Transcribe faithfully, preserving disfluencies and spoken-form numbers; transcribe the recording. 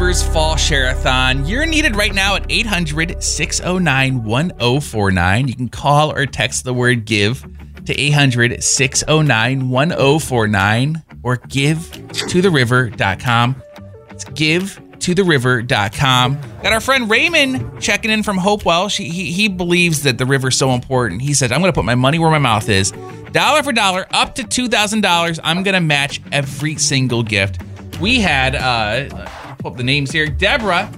Rivers Fall Share-a-thon. You're needed right now at eight hundred, six oh nine, one oh four nine. You can call or text the word GIVE to eight hundred, six oh nine, one oh four nine or give to the river dot com. It's give to the river dot com. Got our friend Raymond checking in from Hopewell. She, he, he believes that the river's so important. He said, I'm going to put my money where my mouth is. Dollar for dollar, up to two thousand dollars. I'm going to match every single gift. We had, uh, I'll pull up the names here. Deborah